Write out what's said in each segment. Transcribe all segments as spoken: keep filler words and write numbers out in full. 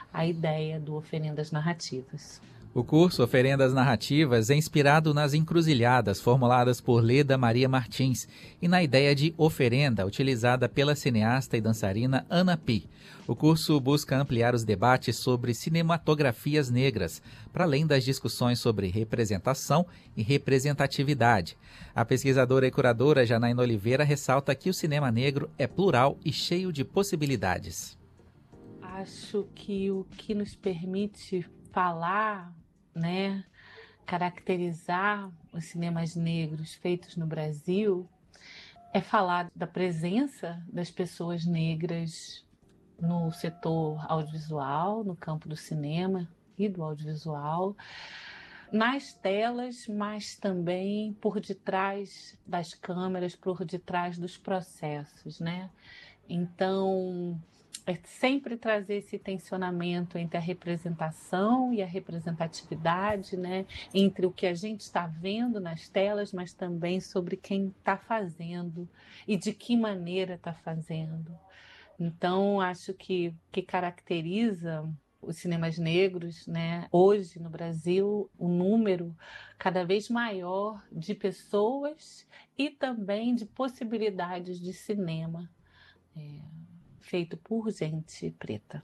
a ideia do Oferendas Narrativas. O curso Oferendas Narrativas é inspirado nas encruzilhadas formuladas por Leda Maria Martins e na ideia de oferenda utilizada pela cineasta e dançarina Ana Pi. O curso busca ampliar os debates sobre cinematografias negras, para além das discussões sobre representação e representatividade. A pesquisadora e curadora Janaína Oliveira ressalta que o cinema negro é plural e cheio de possibilidades. Acho que o que nos permite falar, né, caracterizar os cinemas negros feitos no Brasil é falar da presença das pessoas negras no setor audiovisual, no campo do cinema e do audiovisual, nas telas, mas também por detrás das câmeras, por detrás dos processos, né? Então, é sempre trazer esse tensionamento entre a representação e a representatividade, né? Entre o que a gente está vendo nas telas, mas também sobre quem está fazendo e de que maneira está fazendo. Então, acho que que caracteriza os cinemas negros, né, hoje no Brasil, o número cada vez maior de pessoas e também de possibilidades de cinema é, feito por gente preta.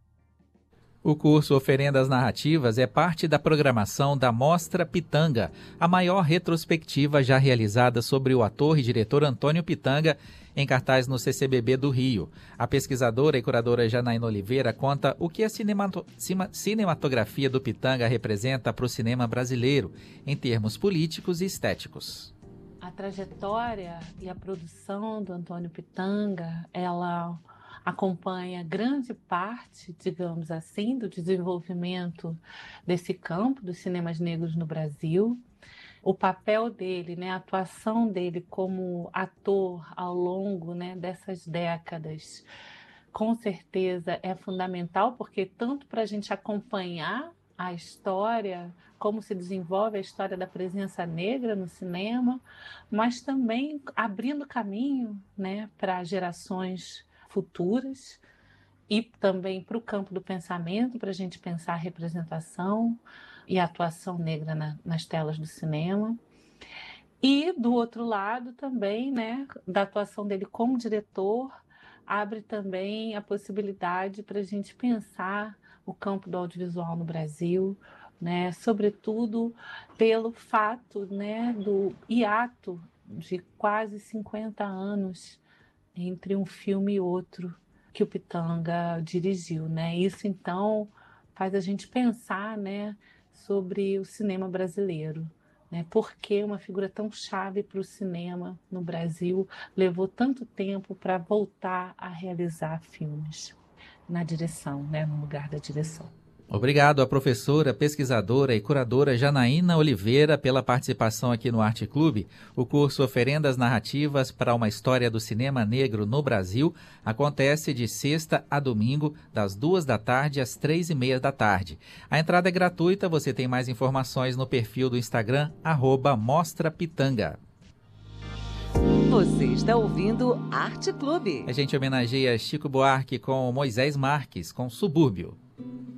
O curso Oferendas Narrativas é parte da programação da Mostra Pitanga, a maior retrospectiva já realizada sobre o ator e diretor Antônio Pitanga, em cartaz no C C B B do Rio. A pesquisadora e curadora Janaína Oliveira conta o que a cinemato- cinematografia do Pitanga representa para o cinema brasileiro, em termos políticos e estéticos. A trajetória e a produção do Antônio Pitanga, ela acompanha grande parte, digamos assim, do desenvolvimento desse campo dos cinemas negros no Brasil. O papel dele, né, a atuação dele como ator ao longo, né, dessas décadas, com certeza é fundamental, porque tanto para a gente acompanhar a história, como se desenvolve a história da presença negra no cinema, mas também abrindo caminho, né, para gerações futuras e também para o campo do pensamento, para a gente pensar a representação e a atuação negra na, nas telas do cinema. E, do outro lado, também, né, da atuação dele como diretor, abre também a possibilidade para a gente pensar o campo do audiovisual no Brasil, né, sobretudo pelo fato, né, do hiato de quase cinquenta anos entre um filme e outro que o Pitanga dirigiu, né? Isso, então, faz a gente pensar, né, sobre o cinema brasileiro, né? Por que uma figura tão chave para o cinema no Brasil levou tanto tempo para voltar a realizar filmes na direção, né, no lugar da direção. Obrigado à professora, pesquisadora e curadora Janaína Oliveira pela participação aqui no Arte Clube. O curso Oferendas Narrativas para uma História do Cinema Negro no Brasil acontece de sexta a domingo, das duas da tarde às três e meia da tarde. A entrada é gratuita, você tem mais informações no perfil do Instagram, arroba Mostra Pitanga. Você está ouvindo Arte Clube. A gente homenageia Chico Buarque com Moisés Marques, com Subúrbio.